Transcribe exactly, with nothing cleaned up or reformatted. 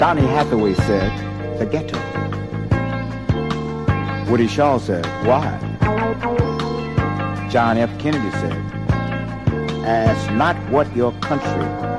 Donny Hathaway said, the ghetto. Woody Shaw said, why? John F. Kennedy said, ask not what your country